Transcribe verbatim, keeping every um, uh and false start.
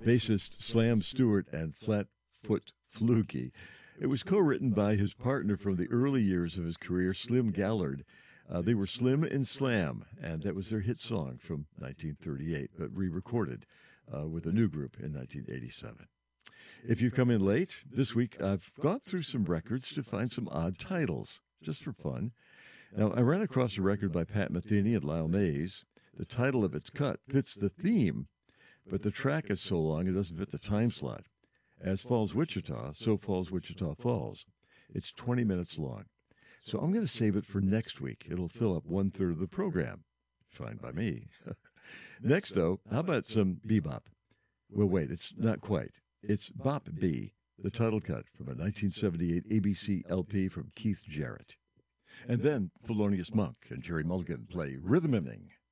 bassist Slam Stewart and Flatfoot Flukie. It was co-written by his partner from the early years of his career, Slim Gallard. Uh, they were Slim and Slam, and that was their hit song from nineteen thirty-eight, but re-recorded uh, with a new group in nineteen eighty-seven. If you've come in late, this week I've gone through some records to find some odd titles, just for fun. Now, I ran across a record by Pat Metheny and Lyle Mays. The title of its cut fits the theme, but the track is so long it doesn't fit the time slot. As falls Wichita, so falls Wichita Falls. It's twenty minutes long. So I'm going to save it for next week. It'll fill up one-third of the program. Fine by me. Next, though, how about some bebop? Well, wait, it's not quite. It's Bop B, the title cut from a nineteen seventy-eight A B C L P from Keith Jarrett. And then Thelonious Monk and Jerry Mulligan play Rhythming.